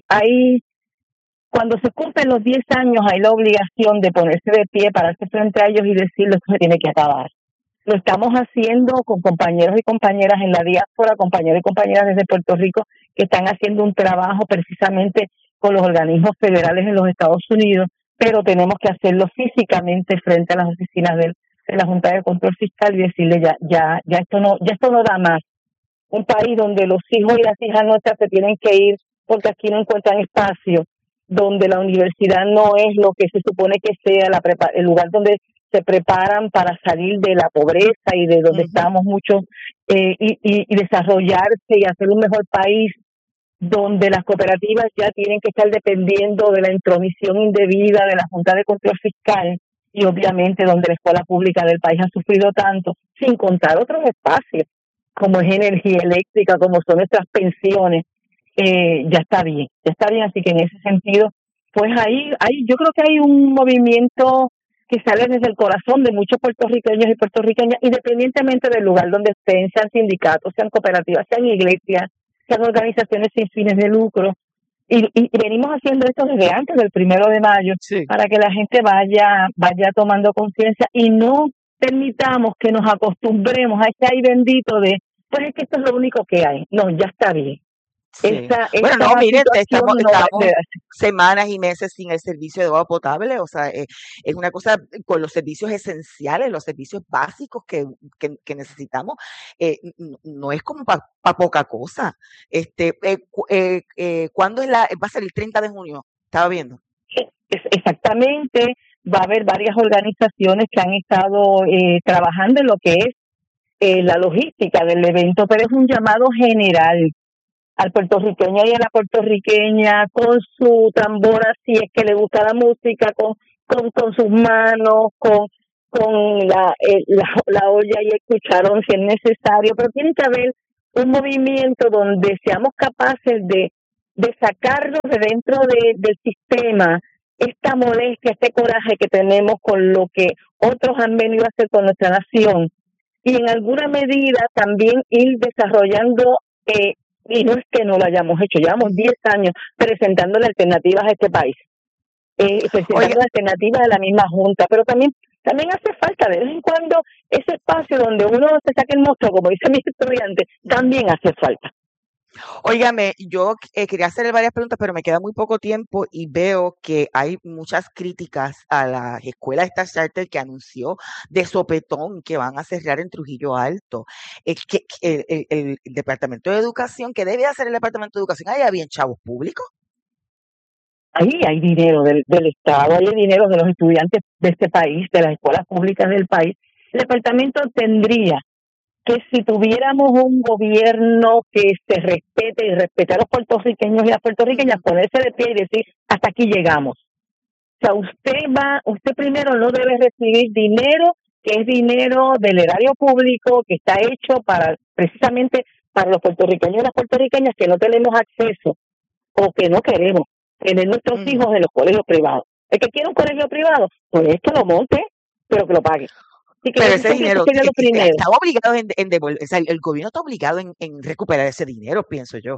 cuando se cumplen los 10 años, hay la obligación de ponerse de pie, pararse frente a ellos y decirles que se tiene que acabar. Lo estamos haciendo con compañeros y compañeras en la diáspora, compañeros y compañeras desde Puerto Rico que están haciendo un trabajo precisamente con los organismos federales en los Estados Unidos, pero tenemos que hacerlo físicamente frente a las oficinas de la Junta de Control Fiscal y decirle ya esto no da más. Un país donde los hijos y las hijas nuestras se tienen que ir porque aquí no encuentran espacio, donde la universidad no es lo que se supone que sea el lugar donde se preparan para salir de la pobreza y de donde estamos muchos y desarrollarse y hacer un mejor país, donde las cooperativas ya tienen que estar dependiendo de la intromisión indebida de la Junta de Control Fiscal y obviamente donde la escuela pública del país ha sufrido tanto, sin contar otros espacios como es energía eléctrica, como son nuestras pensiones, ya está bien, así que en ese sentido, pues ahí yo creo que hay un movimiento que sale desde el corazón de muchos puertorriqueños y puertorriqueñas, independientemente del lugar donde estén, sean sindicatos, sean cooperativas, sean iglesias, sean organizaciones sin fines de lucro, y venimos haciendo esto desde antes del 1 de mayo, sí, para que la gente vaya tomando conciencia y no permitamos que nos acostumbremos a ese ay bendito de pues es que esto es lo único que hay. No, ya está bien. Sí. Bueno, no, miren, estamos no va a semanas y meses sin el servicio de agua potable, o sea, es una cosa con los servicios esenciales, los servicios básicos que necesitamos, no es como para poca cosa. ¿Cuándo va a ser el 30 de junio? Estaba viendo. Exactamente, va a haber varias organizaciones que han estado trabajando en lo que es la logística del evento, pero es un llamado general al puertorriqueño y a la puertorriqueña con su tambora, si es que le gusta la música, con sus manos, con la olla y el cucharón si es necesario, pero tiene que haber un movimiento donde seamos capaces de sacarnos de dentro del sistema esta molestia, este coraje que tenemos con lo que otros han venido a hacer con nuestra nación, y en alguna medida también ir desarrollando y no es que no lo hayamos hecho, llevamos 10 años presentándole alternativas a este país, presentando alternativas a la misma Junta, pero también hace falta de vez en cuando ese espacio donde uno se saque el monstruo, como dice mi estudiante, también hace falta. Óigame, yo quería hacerle varias preguntas, pero me queda muy poco tiempo y veo que hay muchas críticas a la escuela esta charter que anunció de sopetón que van a cerrar en Trujillo Alto. El Departamento de Educación, ¿qué debe hacer el Departamento de Educación? ¿Hay bien chavos públicos? Ahí hay dinero del Estado, hay dinero de los estudiantes de este país, de las escuelas públicas del país. El departamento tendría que, si tuviéramos un gobierno que se respete y respete a los puertorriqueños y las puertorriqueñas, ponerse de pie y decir, hasta aquí llegamos. O sea, usted primero no debe recibir dinero, que es dinero del erario público, que está hecho precisamente para los puertorriqueños y las puertorriqueñas que no tenemos acceso o que no queremos tener nuestros hijos en los colegios privados. El que quiere un colegio privado, pues es que lo monte, pero que lo pague. Pero ese dinero está obligado en devolver, o sea, el gobierno está obligado en recuperar ese dinero, pienso yo.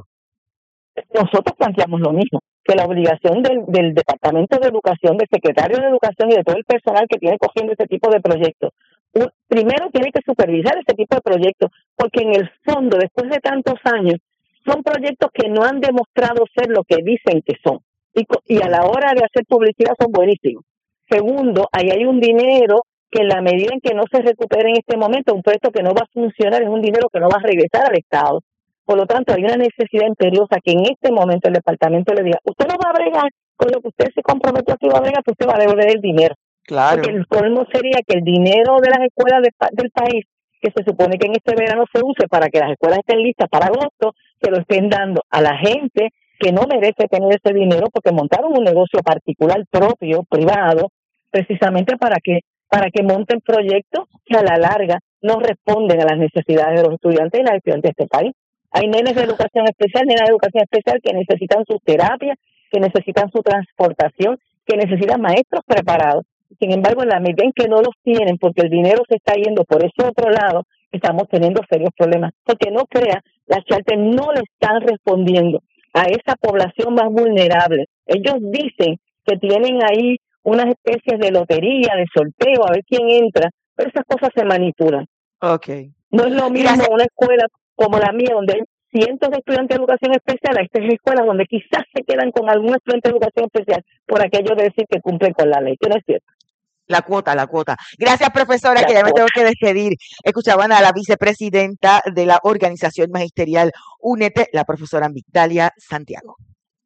Nosotros planteamos lo mismo, que la obligación del Departamento de Educación, del Secretario de Educación y de todo el personal que tiene cogiendo este tipo de proyectos, primero tiene que supervisar este tipo de proyectos, porque en el fondo, después de tantos años, son proyectos que no han demostrado ser lo que dicen que son, y a la hora de hacer publicidad son buenísimos. Segundo, ahí hay un dinero que en la medida en que no se recupere en este momento, un proyecto que no va a funcionar, es un dinero que no va a regresar al Estado. Por lo tanto, hay una necesidad imperiosa que en este momento el departamento le diga, usted no va a bregar con lo que usted se comprometió que iba a bregar, pues usted va a devolver el dinero. Claro. Porque el colmo sería que el dinero de las escuelas del país, que se supone que en este verano se use para que las escuelas estén listas para agosto, se lo estén dando a la gente que no merece tener ese dinero porque montaron un negocio particular propio, privado, precisamente para que monten proyectos que a la larga no responden a las necesidades de los estudiantes y las estudiantes de este país. Hay nenes de educación especial, nenas de educación especial que necesitan sus terapias, que necesitan su transportación, que necesitan maestros preparados. Sin embargo, en la medida en que no los tienen, porque el dinero se está yendo por ese otro lado, estamos teniendo serios problemas. Porque no crea, las charters no le están respondiendo a esa población más vulnerable. Ellos dicen que tienen ahí unas especies de lotería, de sorteo, a ver quién entra, pero esas cosas se manipulan. Okay. No es lo mismo una escuela como la mía, donde hay cientos de estudiantes de educación especial, a estas escuelas donde quizás se quedan con algún estudiante de educación especial por aquello de decir que cumplen con la ley, que no es cierto. La cuota. Gracias, profesora, que ya me tengo que despedir. Escuchaban a la vicepresidenta de la organización magisterial UNETE, la profesora Migdalia Santiago.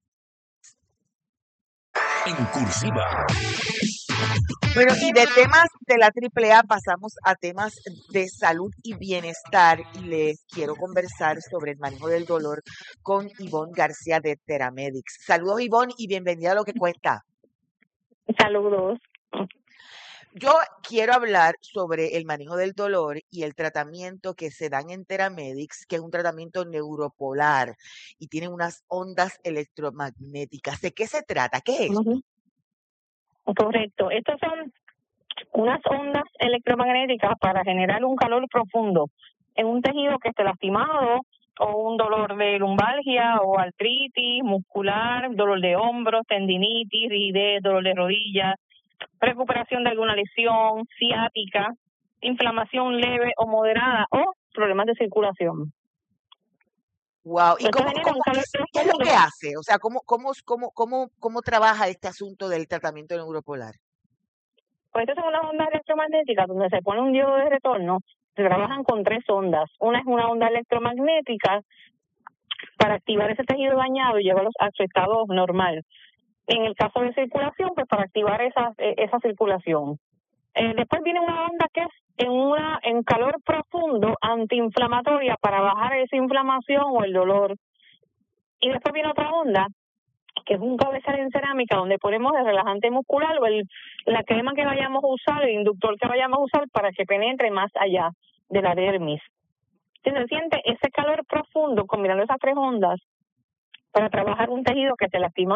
En cursiva. Bueno, y de temas de la AAA pasamos a temas de salud y bienestar, y les quiero conversar sobre el manejo del dolor con Ivonne García de Theramedics. Saludos, Ivonne, y bienvenida a Lo que Cuesta. Saludos. Yo quiero hablar sobre el manejo del dolor y el tratamiento que se dan en Theramedics, que es un tratamiento neuropolar y tiene unas ondas electromagnéticas. ¿De qué se trata? ¿Qué es? Correcto. Estas son unas ondas electromagnéticas para generar un calor profundo en un tejido que esté lastimado, o un dolor de lumbalgia o artritis muscular, dolor de hombros, tendinitis, rigidez, dolor de rodillas, recuperación de alguna lesión, ciática, inflamación leve o moderada o problemas de circulación. Wow. ¿Y Entonces genera un calor qué es lo que profundo. hace? O sea, ¿cómo trabaja este asunto del tratamiento neuropolar? Pues estas son unas ondas electromagnéticas donde se pone un diodo de retorno. Se trabajan con 3 ondas. Una es una onda electromagnética para activar ese tejido dañado y llevarlo a su estado normal. En el caso de circulación, pues para activar esa circulación. Después viene una onda que es en calor profundo, antiinflamatoria, para bajar esa inflamación o el dolor. Y después viene otra onda, que es un cabezal en cerámica, donde ponemos el relajante muscular o la crema que vayamos a usar, el inductor que vayamos a usar para que penetre más allá de la dermis. Entonces se siente ese calor profundo combinando esas 3 ondas para trabajar un tejido que se lastima